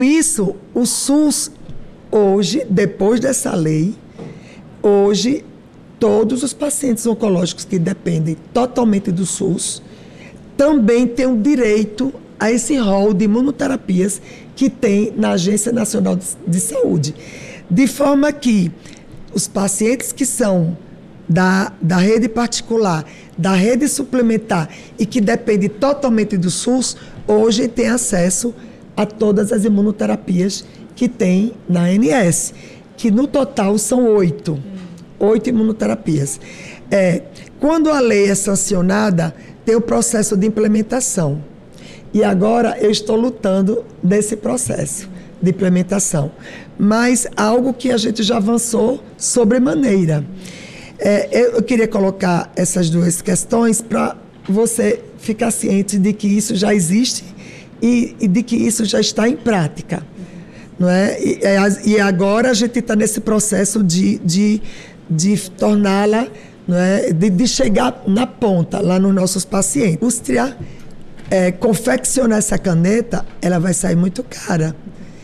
Isso, o SUS, hoje, depois dessa lei, hoje, todos os pacientes oncológicos que dependem totalmente do SUS também têm o direito a esse rol de imunoterapias que tem na Agência Nacional de Saúde. De forma que os pacientes que são da rede particular, da rede suplementar e que dependem totalmente do SUS, hoje têm acesso a todas as imunoterapias que tem na ANS, que no total são 8 imunoterapias. Quando a lei é sancionada, tem o processo de implementação. E agora eu estou lutando nesse processo de implementação. Mas algo que a gente já avançou sobremaneira. Eu queria colocar essas duas questões para você ficar ciente de que isso já existe e de que isso já está em prática. Não é? E agora a gente está nesse processo de torná-la, não é? De chegar na ponta, lá nos nossos pacientes. A indústria confeccionar essa caneta, ela vai sair muito cara.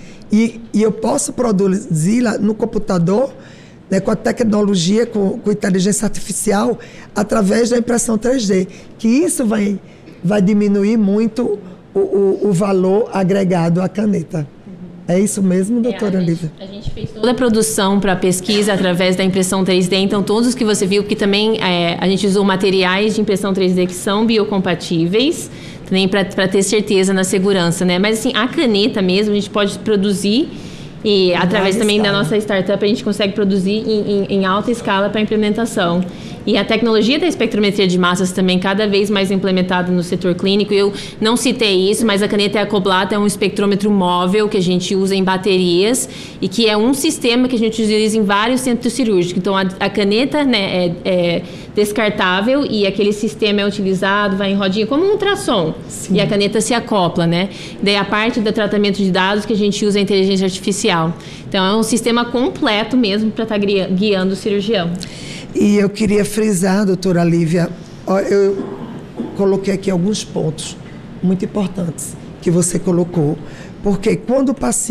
E eu posso produzi-la no computador, né, com a tecnologia, com inteligência artificial, através da impressão 3D, que isso vai diminuir muito o valor agregado à caneta. É isso mesmo, doutora Lívia? A gente fez toda a produção para pesquisa através da impressão 3D, então todos que você viu, porque também a gente usou materiais de impressão 3D que são biocompatíveis, também para ter certeza na segurança, né? Mas assim, a caneta mesmo, a gente pode produzir e através também da nossa startup a gente consegue produzir em alta escala para implementação. E a tecnologia da espectrometria de massas também cada vez mais implementada no setor clínico. Eu não citei isso, mas a caneta acoblata é um espectrômetro móvel que a gente usa em baterias e que é um sistema que a gente utiliza em vários centros cirúrgicos. Então, a caneta, né, é descartável e aquele sistema é utilizado, vai em rodinha, como um ultrassom. Sim. E a caneta se acopla, né? Daí a parte do tratamento de dados que a gente usa a inteligência artificial. Então, é um sistema completo mesmo para estar guiando o cirurgião. E eu queria frisar, doutora Lívia, eu coloquei aqui alguns pontos muito importantes que você colocou, porque quando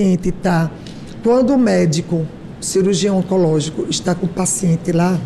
o médico, cirurgião oncológico, está com o paciente lá,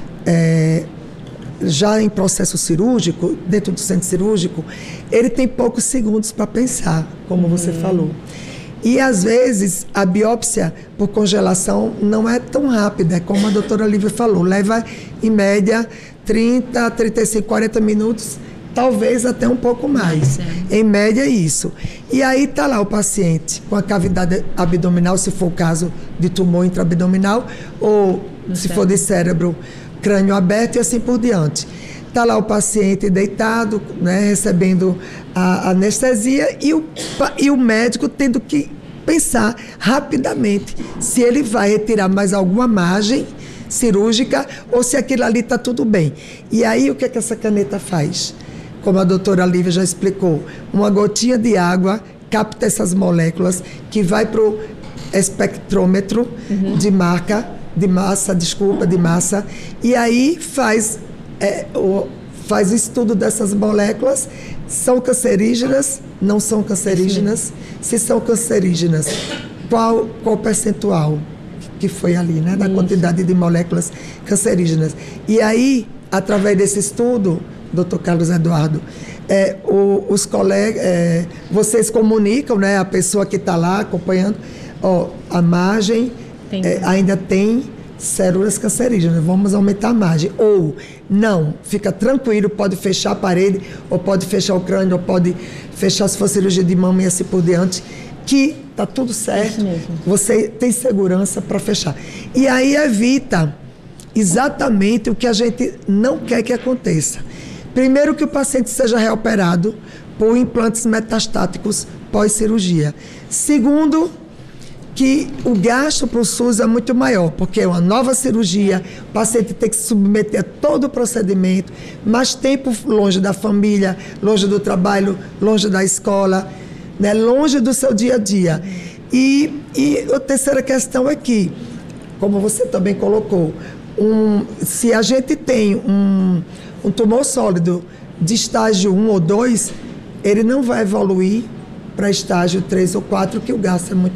já em processo cirúrgico, dentro do centro cirúrgico, ele tem poucos segundos para pensar, como você falou. E, às vezes, a biópsia por congelação não é tão rápida, como a doutora Lívia falou. Leva, em média, 30, 35, 40 minutos, talvez até um pouco mais. Em média, é isso. E aí está lá o paciente com a cavidade abdominal, se for o caso de tumor intraabdominal, ou se for de cérebro, crânio aberto e assim por diante. Está lá o paciente deitado, né, recebendo a anestesia e o médico tendo que pensar rapidamente se ele vai retirar mais alguma margem cirúrgica ou se aquilo ali está tudo bem. E aí o que é que essa caneta faz? Como a doutora Lívia já explicou, uma gotinha de água capta essas moléculas que vai para o espectrômetro de massa, e aí faz o estudo dessas moléculas. São cancerígenas? Não são cancerígenas? Se são cancerígenas, qual percentual que foi ali, né, da quantidade de moléculas cancerígenas? E aí, através desse estudo, doutor Carlos Eduardo, os colegas, vocês comunicam, né, a pessoa que está lá acompanhando, a margem ainda tem células cancerígenas, vamos aumentar a margem. Ou não, fica tranquilo, pode fechar a parede, ou pode fechar o crânio, ou pode fechar se for cirurgia de mama e assim por diante, que está tudo certo, você tem segurança para fechar. E aí evita exatamente o que a gente não quer que aconteça. Primeiro, que o paciente seja reoperado por implantes metastáticos pós-cirurgia. Segundo, que o gasto para o SUS é muito maior, porque é uma nova cirurgia, o paciente tem que se submeter a todo o procedimento, mais tempo longe da família, longe do trabalho, longe da escola, né, longe do seu dia a dia. E a terceira questão é que, como você também colocou, se a gente tem um tumor sólido de estágio 1 ou 2, ele não vai evoluir para estágio 3 ou 4, que o gasto é muito